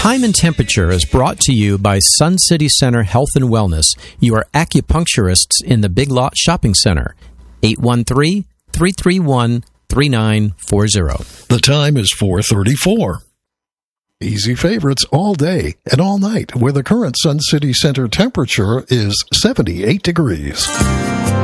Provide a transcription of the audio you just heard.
Time and Temperature is brought to you by Sun City Center Health and Wellness, your acupuncturists in the Big Lot Shopping Center. 813-331-3940. The time is 4:34. Easy favorites all day and all night, where the current Sun City Center temperature is 78 degrees.